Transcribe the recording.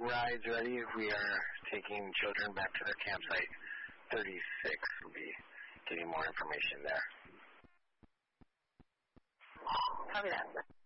rides ready. We are taking children back to their campsite. 36 will be getting more information there. Copy that.